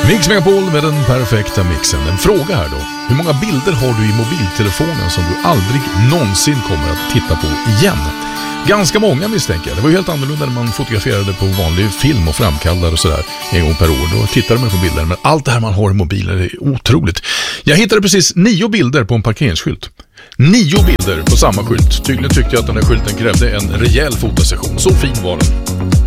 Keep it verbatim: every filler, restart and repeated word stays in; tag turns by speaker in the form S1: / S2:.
S1: Mix Megapol med den perfekta mixen. En fråga här då. Hur många bilder har du i mobiltelefonen som du aldrig någonsin kommer att titta på igen? Ganska många misstänker jag. Det var ju helt annorlunda när man fotograferade på vanlig film och framkallade och sådär en gång per år. Då tittade man på bilder. Men allt det här man har i mobilen är otroligt. Jag hittade precis nio bilder på en parkeringsskylt. Nio bilder på samma skylt. Tydligen tyckte jag att den här skylten krävde en rejäl fotosession. Så fin var den.